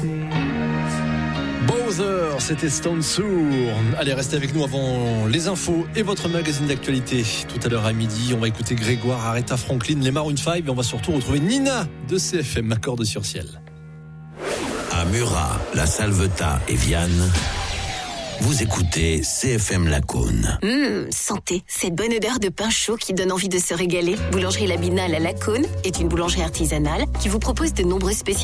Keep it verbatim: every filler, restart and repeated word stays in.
Bowser, c'était Stone Sour. Allez, restez avec nous avant les infos et votre magazine d'actualité. Tout à l'heure à midi, on va écouter Grégoire, Aretha Franklin, les Maroon cinq et on va surtout retrouver Nina de C F M, Accords sur ciel. À Murat, La Salvetat et Vianne, vous écoutez C F M Lacaune. Hum, santé, cette bonne odeur de pain chaud qui donne envie de se régaler. Boulangerie Labinale à Lacaune est une boulangerie artisanale qui vous propose de nombreuses spécialités.